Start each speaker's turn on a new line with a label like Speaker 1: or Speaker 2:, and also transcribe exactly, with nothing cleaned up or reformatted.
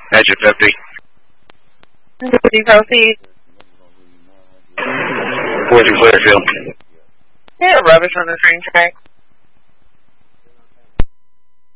Speaker 1: Measure fifty.
Speaker 2: fifty, proceed.
Speaker 1: forty Clearfield.
Speaker 2: Yeah, rubbish on the train track.